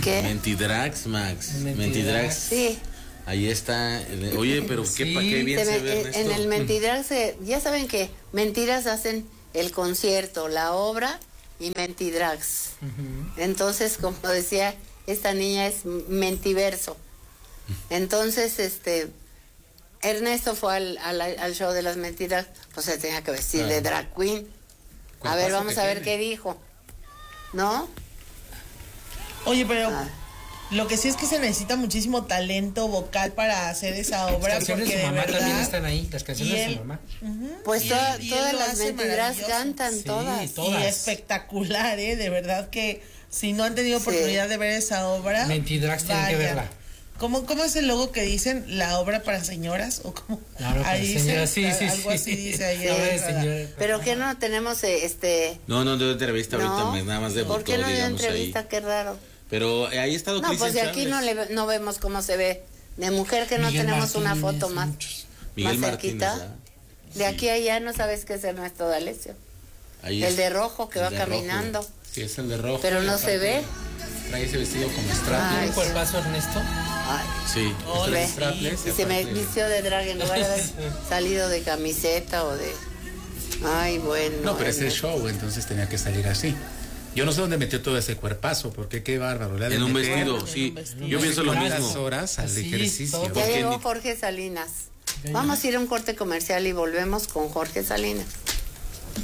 ¿Qué? Mentidrags, Max. Mentidrags. Sí. Ahí está. Oye, pero Sí. qué bien se ve, Ernesto. En el Mentidrags, ya saben que Mentiras hacen el concierto, la obra y Mentidrags. Entonces, como decía, esta niña es mentiverso. Entonces, Ernesto fue al show de las Mentiras, pues se tenía que vestir de drag queen. A ver, vamos a ver qué dijo. ¿No? Oye, pero lo que sí es que se necesita muchísimo talento vocal para hacer esa obra. Las canciones Porque de su de mamá verdad, también están ahí, las canciones y de él- su mamá. Pues Y todas él lo las hace Mentiras maravilloso. cantan, Sí, todas. todas. Y espectacular, de verdad que si no han tenido oportunidad de ver esa obra, Mentidrags tienen que vayan. verla. ¿Cómo es el logo que dicen? ¿La obra para señoras? ¿O cómo? La obra para Ahí señoras, dice, sí, algo sí. así dice ahí. La obra de en la- señora. Pero que no tenemos No, de entrevista ahorita, nada más debutó, ¿por qué no dio digamos, entrevista? ahí. Qué raro. Pero ahí ha estado No, Cristian pues de aquí Chávez. no vemos cómo se ve. De mujer que no Miguel tenemos una Martínez, foto más, muchos. Miguel más Martínez, cerquita. ¿verdad? De aquí a allá no sabes qué es Ernesto D'Alessio. Ahí El es- de rojo que el va de rojo. caminando. Sí, es el de rojo. Pero y no aparte se ve. Trae ese vestido como Ay, strapless. ¿Tiene cuerpazo, Ernesto? Ay, Sí. ve. Es strapless Y se me aparte- vistió de drag en lugar de haber salido de camiseta o de... Ay, bueno. No, pero ese es Ernesto. show, entonces tenía que salir así. Yo no sé dónde metió todo ese cuerpazo, porque qué bárbaro. le ha de En un meter vestido, sí. vestido. Yo pienso lo unas mismo. horas al Así, ejercicio. todo. Ya porque llegó ni- Jorge Salinas. Vamos a ir a un corte comercial y volvemos con Jorge Salinas.